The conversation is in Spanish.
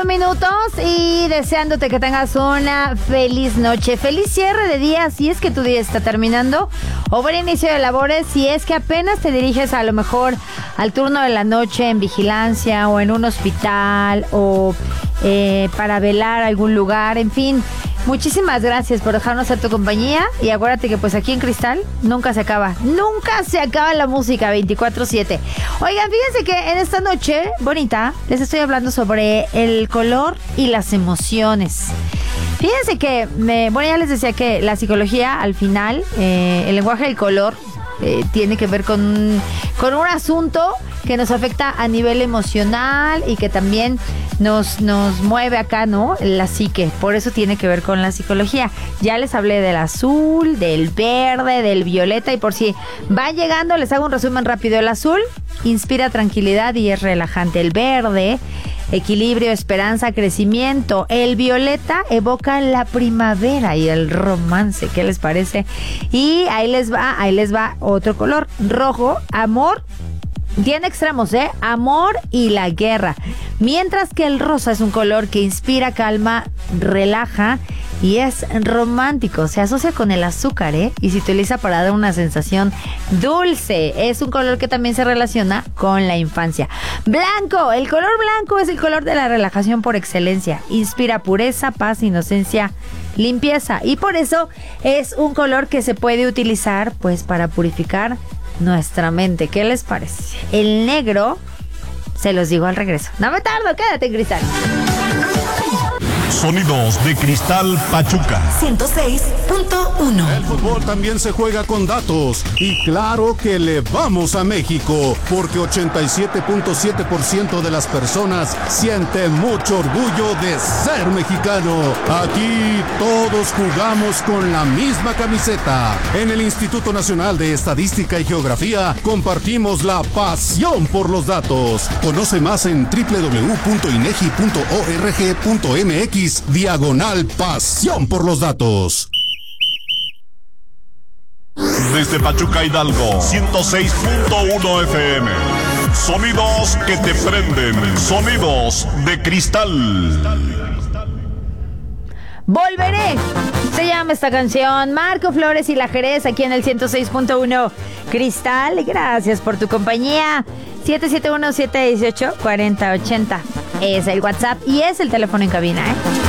31 minutos y deseándote que tengas una feliz noche. Feliz cierre de día si es que tu día está terminando, o buen inicio de labores si es que apenas te diriges a lo mejor al turno de la noche en vigilancia o en un hospital o para velar algún lugar, en fin. Muchísimas gracias por dejarnos ser tu compañía y acuérdate que pues aquí en Cristal nunca se acaba la música 24/7. Oigan, fíjense que en esta noche bonita les estoy hablando sobre el color y las emociones. Fíjense que, ya les decía que la psicología al final, el lenguaje del color tiene que ver con un asunto que nos afecta a nivel emocional y que también nos mueve acá, ¿no? La psique. Por eso tiene que ver con la psicología. Ya les hablé del azul, del verde, del violeta, y por si van llegando, les hago un resumen rápido. El azul inspira tranquilidad y es relajante. El verde, equilibrio, esperanza, crecimiento. El violeta evoca la primavera y el romance. ¿Qué les parece? Y ahí les va otro color. Rojo, amor. Tiene extremos, amor y la guerra. Mientras que el rosa es un color que inspira calma, relaja y es romántico. Se asocia con el azúcar, y se utiliza para dar una sensación dulce. Es un color que también se relaciona con la infancia. Blanco. El color blanco es el color de la relajación por excelencia. Inspira pureza, paz, inocencia, limpieza. Y por eso es un color que se puede utilizar pues para purificar nuestra mente. ¿Qué les parece? El negro, se los digo al regreso. No me tardo, quédate en Cristal. Sonidos de Cristal Pachuca 106.1. El fútbol también se juega con datos. Y claro que le vamos a México, porque 87.7% de las personas sienten mucho orgullo de ser mexicano. Aquí todos jugamos con la misma camiseta. En el Instituto Nacional de Estadística y Geografía compartimos la pasión por los datos. Conoce más en www.inegi.org.mx/pasión por los datos. Desde Pachuca, Hidalgo, 106.1 FM. Sonidos que te prenden. Sonidos de Cristal. Volveré. Se llama esta canción. Marco Flores y La Jerez aquí en el 106.1 Cristal. Gracias por tu compañía. 771-718-4080 es el WhatsApp y es el teléfono en cabina,